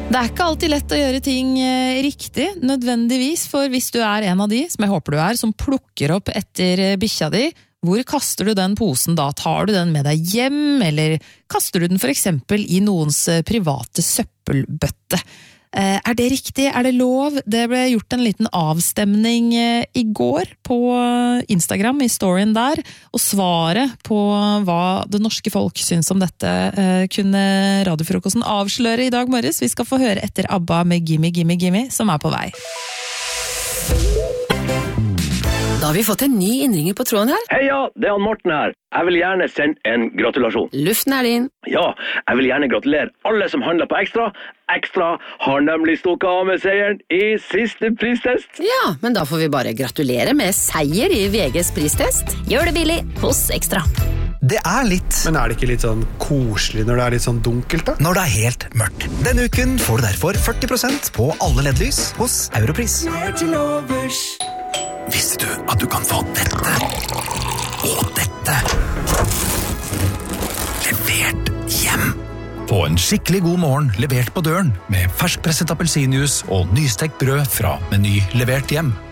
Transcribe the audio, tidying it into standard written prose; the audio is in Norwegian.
Det ikke alltid lett å gjøre ting riktig, nødvendigvis, for hvis du en av de, som jeg håper du som plukker opp etter bikkja di, hvor kaster du den posen da? Tar du den med deg hjem, eller kaster du den for eksempel i noens private søppelbøtte? Det riktig? Det lov? Det ble gjort en liten avstemning i går på Instagram, i storyen der, og svaret på hva det norske folk synes om dette kunne radiofrokosten avsløre i dag morges. Vi skal få høre etter ABBA med Gimme, Gimme, Gimme, som på vei. Da har vi fått en ny innringer på tråden her. Heia, det han Morten her. Jeg vil gjerne sende en gratulasjon. Luften din. Ja, jeg vil gjerne gratulere alle som handler på Ekstra. Ekstra har nemlig stukket av med seieren i siste pristest. Ja, men da får vi bare gratulere med seier i VGs pristest. Gjør det billig hos Ekstra. Det litt. Men det ikke litt sånn koselig når det litt sånn dunkelt da? Når det helt mørkt. Denne uken får du derfor 40% på alle LED-lys hos Europris. Visste du at du kan få dette og dette levert hjem? Få en skikkelig god morgen levert på døren med ferskpresset appelsinjuice og nystekt brød fra Meny levert hjem.